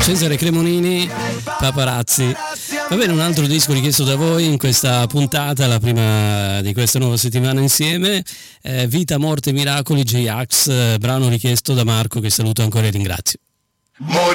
Cesare Cremonini, Paparazzi. Va bene, un altro disco richiesto da voi in questa puntata, la prima di questa nuova settimana insieme, Vita, Morte, Miracoli, J-Ax, brano richiesto da Marco, che saluto ancora e ringrazio.